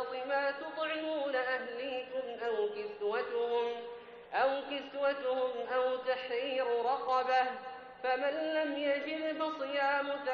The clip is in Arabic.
أوسط ما تطعمون أهليكم أو كسوتهم أو تحرير رقبة، فمن لم يجد فصيام